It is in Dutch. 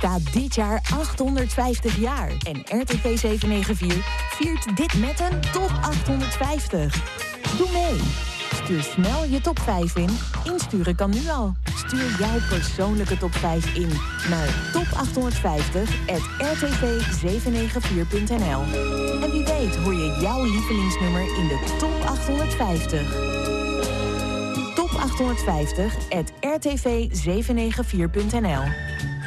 bestaat dit jaar 850 jaar. En RTV 794 viert dit met een top 850. Doe mee. Stuur snel je top 5 in. Insturen kan nu al. Stuur jouw persoonlijke top 5 in naar top850@rtv794.nl. En wie weet hoor je jouw lievelingsnummer in de top 850. Top850@rtv794.nl.